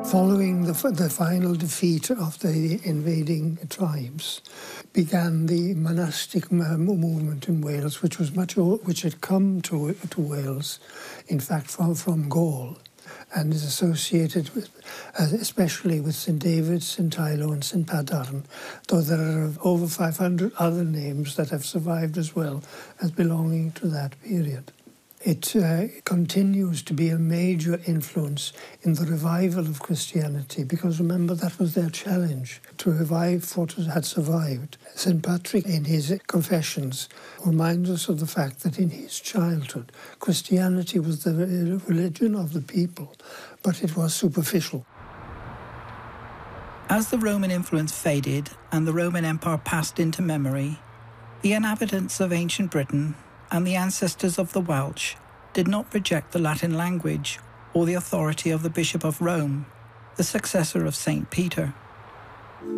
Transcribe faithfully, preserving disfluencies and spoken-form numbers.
Following the, the final defeat of the invading tribes, began the monastic movement in Wales, which was much which had come to to Wales, in fact, from from Gaul, and is associated with, uh, especially with Saint David, Saint Hilo, and Saint Padarn. Though there are over five hundred other names that have survived as well as belonging to that period. It uh, continues to be a major influence in the revival of Christianity, because remember, that was their challenge, to revive what had survived. Saint Patrick, in his Confessions, reminds us of the fact that in his childhood, Christianity was the religion of the people, but it was superficial. As the Roman influence faded and the Roman Empire passed into memory, the inhabitants of ancient Britain and the ancestors of the Welsh did not reject the Latin language or the authority of the Bishop of Rome, the successor of Saint Peter.